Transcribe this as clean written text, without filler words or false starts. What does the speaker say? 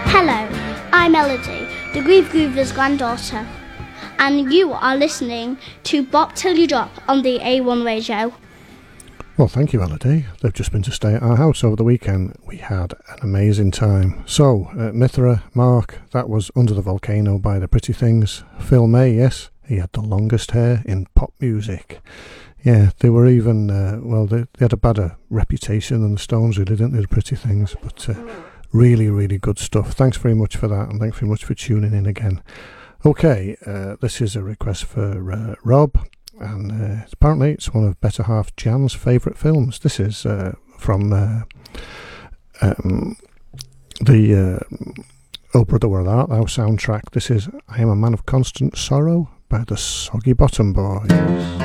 Hello, I'm Elodie, the Grieve Groover's granddaughter, and you are listening to Bop Till You Drop on the A1 Radio. Well, thank you, Elodie. They've just been to stay at our house over the weekend. We had an amazing time. So, Mithra, Mark, that was Under the Volcano by The Pretty Things. Phil May, yes, he had the longest hair in pop music. Yeah, they were even, they had a better reputation than the Stones, really, didn't they, The Pretty Things? But really, really good stuff. Thanks very much for that, and thanks very much for tuning in again. Okay, this is a request for Rob, and apparently it's one of Better Half Jan's favourite films. This is from the Oh Brother Where Art Thou soundtrack. This is I Am a Man of Constant Sorrow by the Soggy Bottom Boys.